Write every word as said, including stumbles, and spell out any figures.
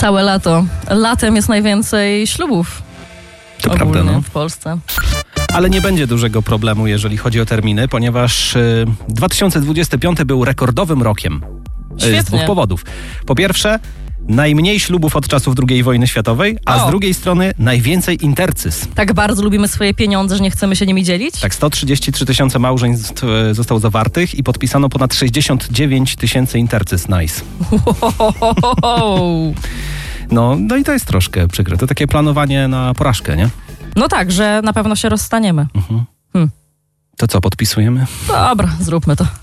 Całe lato. Latem jest najwięcej ślubów. To prawda, no. W Polsce. Ale nie będzie dużego problemu, jeżeli chodzi o terminy, ponieważ y, dwa tysiące dwudziesty piąty był rekordowym rokiem. Świetnie. Z dwóch powodów. Po pierwsze, najmniej ślubów od czasów drugiej wojny światowej, a O. z drugiej strony najwięcej intercys. Tak bardzo lubimy swoje pieniądze, że nie chcemy się nimi dzielić? Tak, sto trzydzieści trzy tysiące małżeństw e, zostało zawartych i podpisano ponad sześćdziesiąt dziewięć tysięcy intercys. Nice. Wow. No, no i to jest troszkę przykre. To takie planowanie na porażkę, nie? No tak, że na pewno się rozstaniemy. Mhm. Hmm. To co, podpisujemy? Dobra, zróbmy to.